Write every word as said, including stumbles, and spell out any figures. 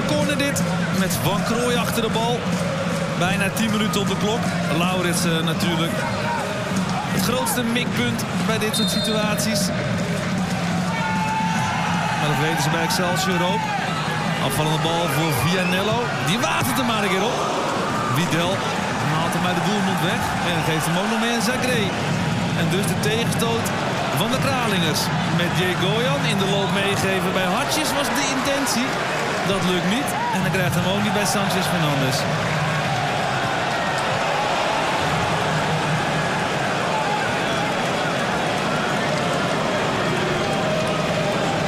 corner dit. Met Van Krooij achter de bal. Bijna tien minuten op de klok. Laurits uh, natuurlijk het grootste mikpunt bij dit soort situaties. Maar dat weten ze bij Excelsior ook. Afvallende bal voor Vianello. Die waagt het er maar een keer op. Widel haalt hem bij de doelmond weg. En geeft hem ook nog mee aan Zagré. En dus de tegenstoot van de Kralingers. Met Jay Goyan in de loop meegeven bij Hartjes was de intentie. Dat lukt niet. En dan krijgt hem ook niet bij Sanchez Fernandes.